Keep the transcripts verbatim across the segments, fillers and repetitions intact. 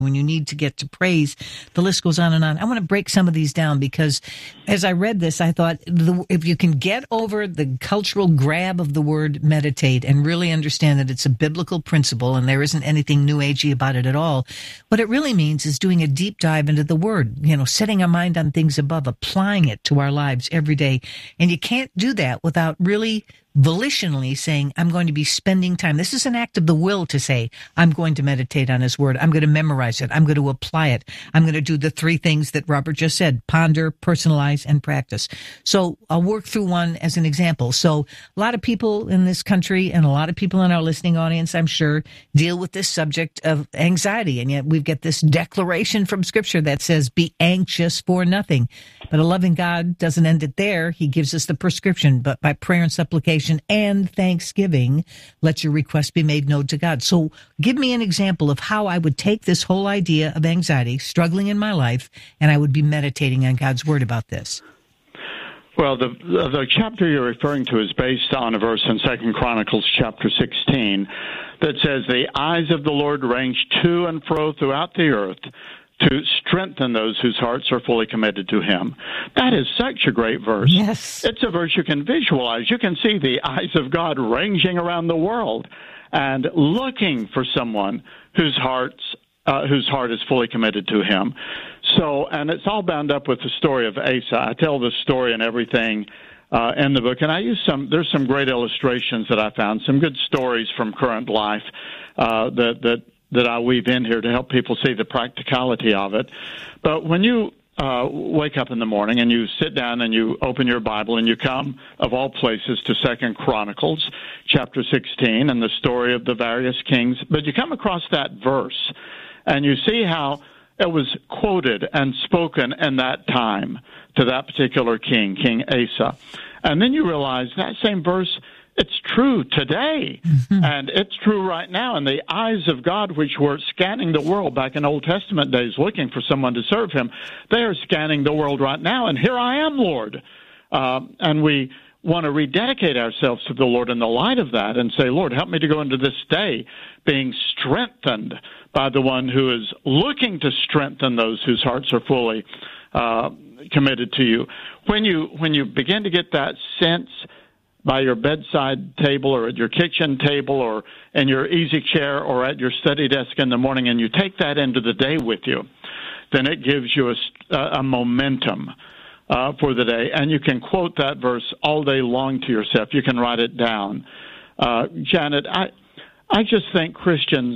when you need to get to praise, the list goes on and on. I want to break some of these down because as I read this, I thought the, if you can get over the cultural grab of the word meditate and really understand that it's a biblical principle and there isn't anything new agey about it at all, what it really means is doing a deep dive into the word, you know, setting our mind on things above, applying it to our lives every day. And you can't do that without really volitionally saying, I'm going to be spending time. This is an act of the will to say, I'm going to meditate on his word. I'm going to memorize it. I'm going to apply it. I'm going to do the three things that Robert just said, ponder, personalize, and practice. So I'll work through one as an example. So a lot of people in this country and a lot of people in our listening audience, I'm sure, deal with this subject of anxiety. And yet we've got this declaration from Scripture that says, be anxious for nothing. But a loving God doesn't end it there. He gives us the prescription, but by prayer and supplication and thanksgiving, let your request be made known to God. So give me an example of how I would take this whole idea of anxiety, struggling in my life, and I would be meditating on God's word about this. Well, the the chapter you're referring to is based on a verse in Second Chronicles chapter sixteen that says, the eyes of the Lord range to and fro throughout the earth to strengthen those whose hearts are fully committed to him. That is such a great verse. Yes. It's a verse you can visualize. You can see the eyes of God ranging around the world and looking for someone whose hearts uh, whose heart is fully committed to him. So, and it's all bound up with the story of Asa. I tell the story and everything uh, in the book, and I use some, there's some great illustrations that I found, some good stories from current life uh, that, that that I weave in here to help people see the practicality of it. But when you uh, wake up in the morning and you sit down and you open your Bible and you come, of all places, to Second Chronicles chapter sixteen and the story of the various kings, but you come across that verse and you see how it was quoted and spoken in that time to that particular king, King Asa. And then you realize that same verse, it's true today, mm-hmm. and it's true right now. And the eyes of God, which were scanning the world back in Old Testament days, looking for someone to serve him, they are scanning the world right now. And here I am, Lord. Uh, and we want to rededicate ourselves to the Lord in the light of that and say, Lord, help me to go into this day being strengthened by the one who is looking to strengthen those whose hearts are fully uh, committed to you. When you when you begin to get that sense by your bedside table or at your kitchen table or in your easy chair or at your study desk in the morning, and you take that into the day with you, then it gives you a, a momentum uh, for the day. And you can quote that verse all day long to yourself. You can write it down. Uh, Janet, I, I just think Christians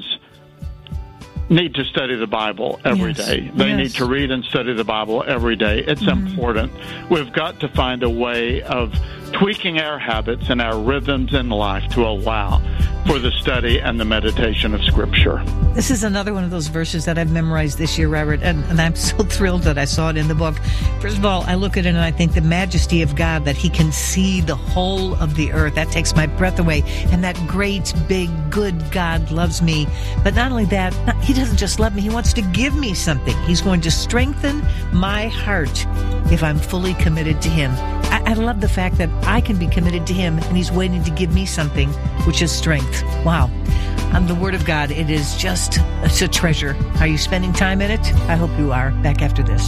need to study the Bible every yes. day. They yes. need to read and study the Bible every day. It's mm-hmm. important. We've got to find a way of tweaking our habits and our rhythms in life to allow for the study and the meditation of Scripture. This is another one of those verses that I've memorized this year, Robert, and, and I'm so thrilled that I saw it in the book. First of all, I look at it and I think the majesty of God, that he can see the whole of the earth. That takes my breath away. And that great, big, good God loves me. But not only that, he doesn't just love me, he wants to give me something. He's going to strengthen my heart if I'm fully committed to him. I, I love the fact that I can be committed to him and he's waiting to give me something, which is strength. Wow. On the Word of God, it is just, it's a treasure. Are you spending time in it? I hope you are. Back after this.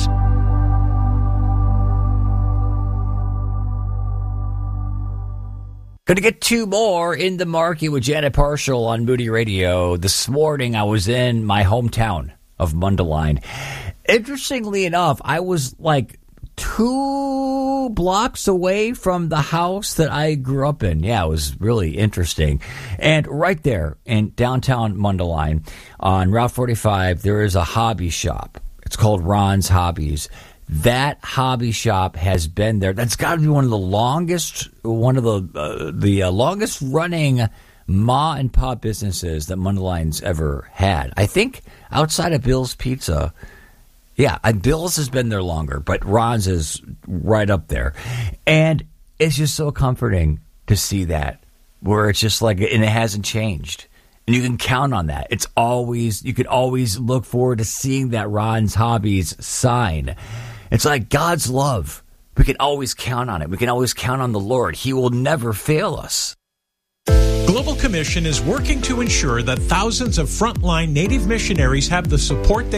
Going to get two more in the market with Janet Parshall on Moody Radio. This morning, I was in my hometown of Mundelein. Interestingly enough, I was like two blocks away from the house that I grew up in. Yeah, it was really interesting. And right there in downtown Mundelein on Route forty-five, there is a hobby shop. It's called Ron's Hobbies. That hobby shop has been there. That's got to be one of the longest, one of the uh, the uh, longest running ma and pop businesses that Mundelein's ever had. I think outside of Bill's Pizza. Yeah, and Bill's has been there longer, but Ron's is right up there. And it's just so comforting to see that, where it's just like, and it hasn't changed. And you can count on that. It's always, you can always look forward to seeing that Ron's Hobbies sign. It's like God's love. We can always count on it. We can always count on the Lord. He will never fail us. Global Commission is working to ensure that thousands of frontline Native missionaries have the support they